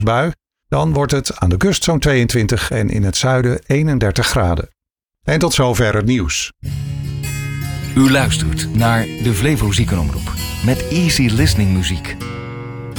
bui. Dan wordt het aan de kust zo'n 22 en in het zuiden 31 graden. En tot zover het nieuws. U luistert naar de Flevo Ziekenomroep met easy listening muziek.